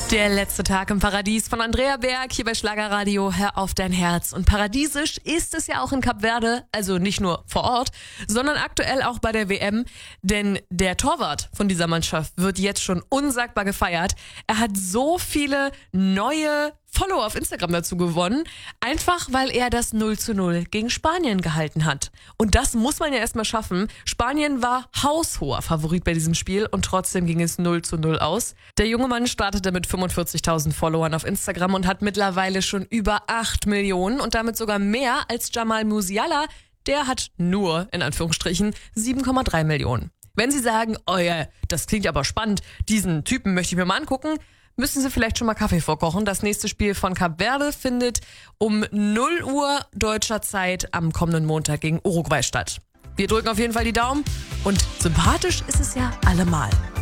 Der letzte Tag im Paradies von Andrea Berg hier bei Schlagerradio. Hör auf dein Herz. Und paradiesisch ist es ja auch in Kap Verde, also nicht nur vor Ort, sondern aktuell auch bei der WM. Denn der Torwart von dieser Mannschaft wird jetzt schon unsagbar gefeiert. Er hat so viele neue Follower auf Instagram dazu gewonnen, einfach weil er das 0:0 gegen Spanien gehalten hat. Und das muss man ja erstmal schaffen. Spanien war haushoher Favorit bei diesem Spiel und trotzdem ging es 0:0 aus. Der junge Mann startete mit 45.000 Followern auf Instagram und hat mittlerweile schon über 8 Millionen und damit sogar mehr als Jamal Musiala. Der hat nur, in Anführungsstrichen, 7,3 Millionen. Wenn Sie sagen, oh ja, das klingt aber spannend, diesen Typen möchte ich mir mal angucken, müssen Sie vielleicht schon mal Kaffee vorkochen. Das nächste Spiel von Kap Verde findet um 0 Uhr deutscher Zeit am kommenden Montag gegen Uruguay statt. Wir drücken auf jeden Fall die Daumen und sympathisch ist es ja allemal.